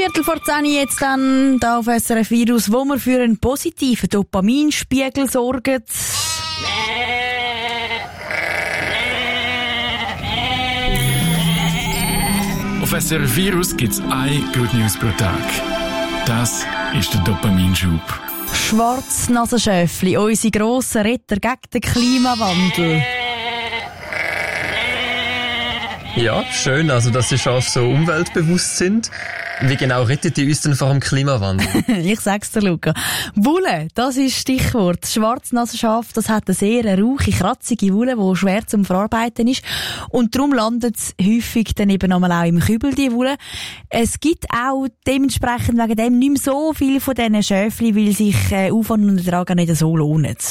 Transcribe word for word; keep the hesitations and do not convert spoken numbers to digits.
Viertel vor zehn jetzt dann, da auf S R F Virus, wo wir für einen positiven Dopaminspiegel sorgen. Auf S R F Virus gibt es eine Good News pro Tag. Das ist der Dopaminschub. Schwarznasenschäfli, unsere grossen Retter gegen den Klimawandel. Ja, schön, also dass die Schafe so umweltbewusst sind. Wie genau rettet die uns denn vor dem Klimawandel? Ich sag's dir, Luca. Wolle, das ist das Stichwort. Das Schwarznasenschaf, das hat eine sehr rauche, kratzige Wolle, die schwer zum Verarbeiten ist. Und darum landet es häufig dann eben einmal auch im Kübel, die Wolle. Es gibt auch dementsprechend wegen dem nicht mehr so viel von diesen Schäfchen, weil sich äh, Aufwand und Ertrag nicht so lohnen.